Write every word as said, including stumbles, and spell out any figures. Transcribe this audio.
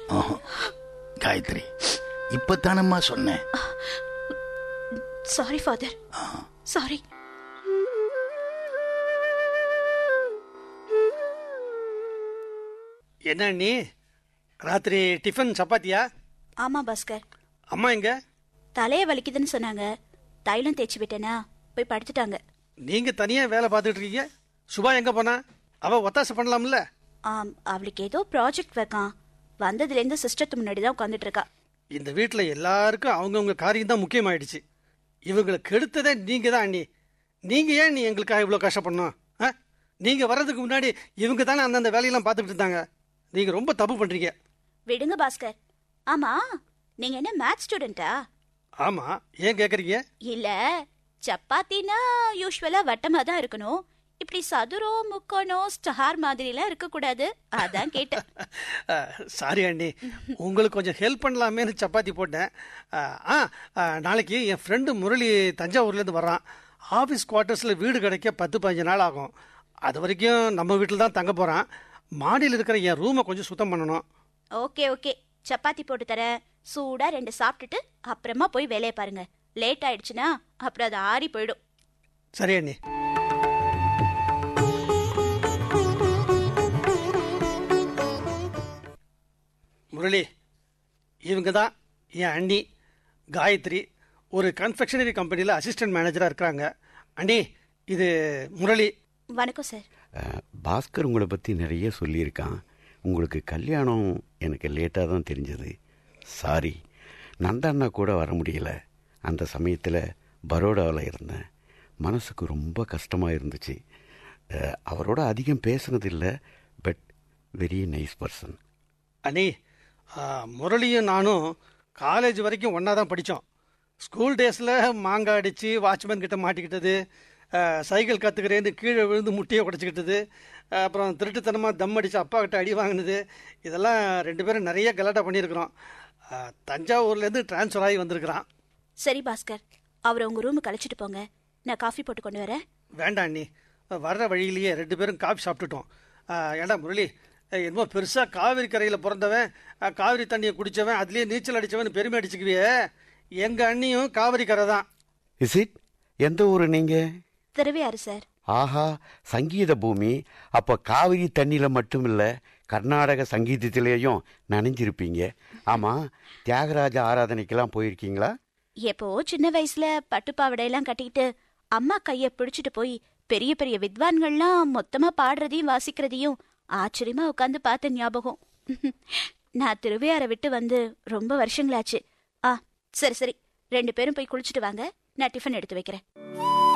காயத்ரி, இப்பத்தானம்மா சொன்னேன். Sorry father, sorry. என்ன நீ ராத்திரி டிஃபன் சப்பாத்தியா? ஆமா பாஸ்கர். அம்மா எங்க? தலைய வலிக்குதுன்னு சொன்னாங்க, தைலம் தேய்ச்சி விட்டேனா, போய் படுத்துட்டாங்க. நீங்க தனியா வேலை பார்த்துட்டு இருக்கீங்க. சுபா எங்க போனா? அவ ஒத்தாசை பண்ணலாம்ல? ஆம், அவளுக்கு ஏதோ ப்ராஜெக்ட் வைக்கான். வந்ததுல இருந்து சிஸ்டத்து முன்னாடி தான் உட்காந்துட்டு இருக்கா. இந்த வீட்டுல எல்லாருக்கும் அவங்கவுங்க காரியம் தான் முக்கியமாயிடுச்சு. இவங்களை கெடுத்ததே நீங்க தான் அண்ணி. நீங்க ஏன் நீ எங்களுக்காக இவ்வளவு கஷ்டப்படணும்? நீங்க வர்றதுக்கு முன்னாடி இவங்க தானே அந்தந்த வேலையெல்லாம் பார்த்துக்கிட்டு இருந்தாங்க. நீங்க ரொம்ப தப்பு பண்றீங்க. விடுங்க பாஸ்கர். ஆமா, நீங்க என்ன மேத்ஸ் ஸ்டூடெண்டா? ஆமா, ஏன் கேக்குறீங்க? இல்ல, சப்பாத்தினா யூஸ்வலா வட்டமா தான் இருக்கணும். இப்படி சதுரம் முக்கோணம் ஸ்டார் மாதிரி எல்லாம் இருக்க கூடாது, அதான் கேட்டேன். சாரி அண்ணி, உங்களுக்கு கொஞ்சம் ஹெல்ப் பண்ணலாமேன்னு சப்பாத்தி போட்டேன். ஆ, நாளைக்கு என் ஃப்ரெண்டு முரளி தஞ்சாவூர்ல இருந்து வர்றான். ஆபீஸ் குவார்டர்ஸ்ல வீடு கிடைக்க பத்து பதினஞ்சு நாள் ஆகும். அது வரைக்கும் நம்ம வீட்டில் தான் தங்க போறான். மாடியில் இருக்கிற என் ரூமை கொஞ்சம் சுத்தம் பண்ணணும். ஓகே ஓகே, சப்பாத்தி போட்டு தரேன். சூடா ரெண்டு சாப்பிட்டுட்டு அப்புறமா போய் வேலையை பாருங்க. லேட் ஆயிடுச்சுன்னா அப்புறம் அது ஆறி போயிடும். சரி அண்ணி. முரளி, இவங்க தான் என் அண்ணி காயத்ரி. ஒரு கன்ஃபெக்ஷனரி கம்பெனியில் அசிஸ்டன்ட் மேனேஜராக இருக்கிறாங்க. அண்ணி, இது முரளி. வணக்கம் சார். பாஸ்கர் உங்களை பற்றி நிறைய சொல்லியிருக்கான். உங்களுக்கு கல்யாணம் எனக்கு லேட்டாக தான் தெரிஞ்சது. சாரி, நந்தாண்ணா கூட வர முடியல. அந்த சமயத்தில் பரோடாவில் இருந்தேன். மனசுக்கு ரொம்ப கஷ்டமாக இருந்துச்சு. அவரோட அதிகம் பேசுனதில்லை, பட் வெரி நைஸ் பர்சன். அண்ணி, முரளியும் நானும் காலேஜ் வரைக்கும் ஒன்றா தான் படித்தோம். ஸ்கூல் டேஸில் மாங்காய் அடித்து வாட்ச்மேன் கிட்ட மாட்டிக்கிட்டது, சைக்கிள் கற்றுக்கிறேன்னு கீழே விழுந்து முட்டையை உடச்சிக்கிட்டது, அப்புறம் திருட்டுத்தனமாக தம் அடித்து அப்பா கிட்ட அடி வாங்கினது, இதெல்லாம் ரெண்டு பேரும் நிறைய கலாட்டா பண்ணியிருக்கிறோம். தஞ்சாவூர்லேருந்து டிரான்ஸ்ஃபர் ஆகி வந்திருக்கிறான். சரி பாஸ்கர், அவரை உங்கள் ரூமுக்கு அழைச்சிட்டு போங்க. நான் காஃபி போட்டு கொண்டு வரேன். வேண்டாம் அண்ணி, வர்ற வழியிலேயே ரெண்டு பேரும் காஃபி சாப்பிட்டுட்டோம். ஏண்டா முரளி, என்னமோ பெருசாக காவிரி கரையில் பிறந்தவன், காவிரி தண்ணியை குடித்தவன், அதுலேயே நீச்சல் அடித்தவன் பெருமை அடிச்சுக்குவியே. எங்கள் அண்ணியும் காவிரி கரை தான். Is it? எந்த ஊர் நீங்கள்? திருவையாறு சார். ஆஹா, சங்கீத பூமி. அப்போ காவிரி தண்ணியில் மட்டும் இல்லை, கர்நாடக சங்கீதத்திலேயும் நனைஞ்சிருப்பீங்க. ஆமாம், தியாகராஜ ஆராதனைக்கெல்லாம் போயிருக்கீங்களா? எப்போ சின்ன வயசுல பட்டுப்பாவடையெல்லாம் கட்டிக்கிட்டு அம்மா கைய பிடிச்சிட்டு போய் பெரிய பெரிய வித்வான்கள்லாம் மொத்தமா பாடுறதையும் வாசிக்கிறதையும் ஆச்சரியமா உட்காந்து பார்த்த ஞாபகம். நான் திருவையாரை விட்டு வந்து ரொம்ப வருஷங்களாச்சு. ஆ, சரி சரி, ரெண்டு பேரும் போய் குளிச்சுட்டு வாங்க, நான் டிஃபன் எடுத்து வைக்கிறேன்.